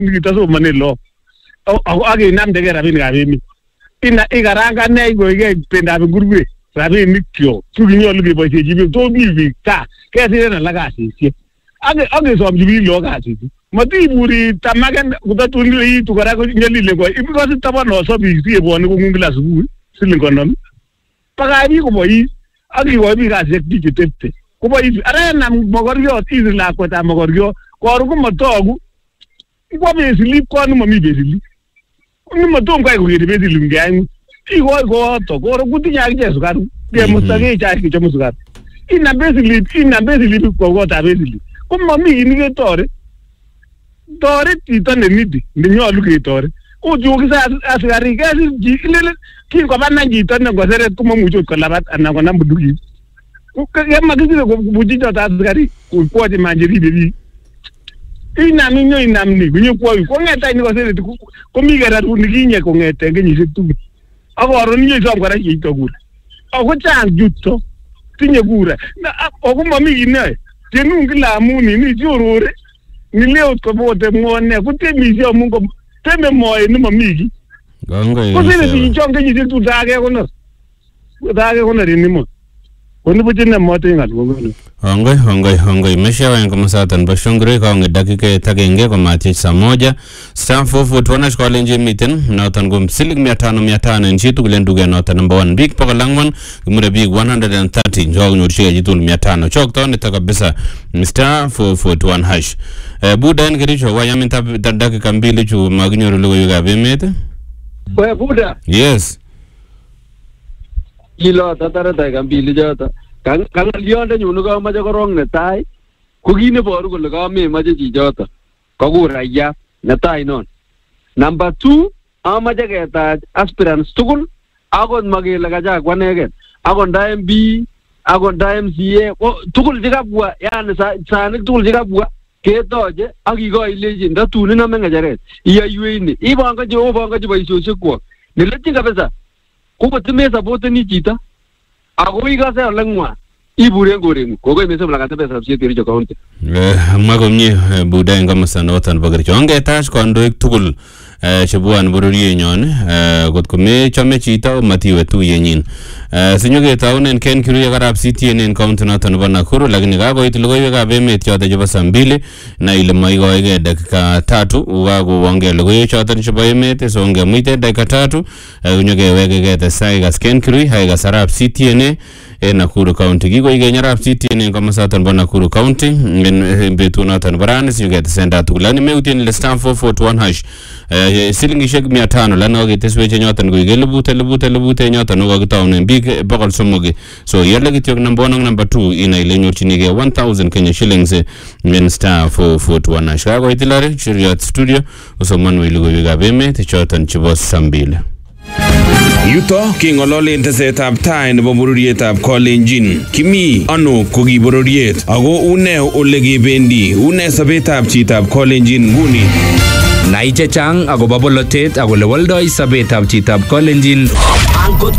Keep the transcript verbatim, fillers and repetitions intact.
nikitasomane lo ake namdeke rabinikab emet ina ikarangan ne koike bendab ngurwet rabinik kyok tukinyolu keboisiechi biik to mi biik taa kesiren alak kasisiek ake akesomchi biik lo kasit matiburi tamaken kotatun itu kora konyalilen ko ibikose tabanoso biik sikebwone kong'ung kila subui siling konom pakach biik kobois akikoi biik kasisiek biik chetepte kobois arenam mokoriot isir lakwetab mokoriot koron komatogu ikwa besilip koni mami besilip nimatom kai kokere besilip ngeyai ikoi koto koron kutinye akichek sukaruk kemusta kechai kechomu sukaruk inam besilip inam besilip kwa kotab besilip komami kit niketoret toret chito nemidi nenyolu ketoret uchukisa asikarik kesir chi ilele kinkobanan chito nekoseret komamuche kolabat anan konam bunduki kemakisire kobuchi choto asikarik kokwoche manjeribe biik inam inyo inam ni konyokwoi kong'etai nikoseret komi kerarut nikinye kong'ete kenyisiek tugul akoron inyo isom kora cheito kura ako chang chuto tinye kura ako mami kit neyoe tienun kila amuni ni chorore nileot kobote mwone kutemishe amun teme moe nemami ki kosire chichon kenyisiek tugul take konor take konor inimo konibuchine mote ngal kokono Hongoi, hongoi, hongoi. Meshawa yangu masatan bashongre kwa unge dakika tagenge kwa matiach saa moja. Star four four two one shkwa lenje miten. Nautan gum silig miatano miatano nchitu kule nduge nautan number one. Big paka langwan kumure big one hundred thirty. Njwa kunyurishia jitul miatano. Chok taone takabisa star four four two one hash. Uh, Buda ngerisho wayami dakika mbili chu maginyoru lugo yuga bimete? Kwa Buda? Yes. Ilo tatara dakika mbili jata. Kangalionde nyunu kamache korong netai ko kit neboru kole kamemache chichoto kokuraiyat netai non. Number two amache ketach aspirants tugul akot makele kachakwa neken akot nda M P akot nda M C A tugul chekabwa yani sanik tugul chekabwa ketoche akikoi ilechi ndatun inome ng'echeret iyoiwei ni ibangachi obangachi boisiosiekwok neletyin kabisa kokotimesapoteni chito ako ikase ole ng'wa ibure ngoreng'u kokoi mesem lakate pesab siet Kericho County. Eh mwa komye Buda eng komosta noton bo Kericho. Ongetach kandoik tugul eh chebwan bororienyon eh kot komechome chito matiwe tuyenyin. Eh sinyoketaunen Ken Kiruya karab C T N en county noton bo Nakuru lakini kakoit logoiwekab emet choto chebo saa mbili na ile maikoike dakika tatu ukakoonge logoiwek choton chebo emet so ngemuite dakika tatu kunyokewekeke tesai kas Ken Kiruya hai kasarab C T N en Nakuru County. Kiko ike nyarab C T N en komasatan bo Nakuru County en betu noton baranis yuket senda tugul. Lani meutien ile star four four two one hash silingishek mia tano lani wakitesweche nyotan kuike lebute lebute lebute nyotan wakitaunen big bakal somoge. So yale kityok number one number two ina ile nyorchinike one thousand Kenya shillings en star four four two one hash. Kako itilare Chiriot Studio usomanu ilugo yuga beme tichotan chibo sambile. Yuto kingololen tesetab tai nebo bororietab Kalenjin. Kimi ano ko ki bororiet ako une ole kebendi une sobetab chitab Kalenjin nguni. Nai chechang akobo bolotet akole woldoi sobetab chitab Kalenjin. Angot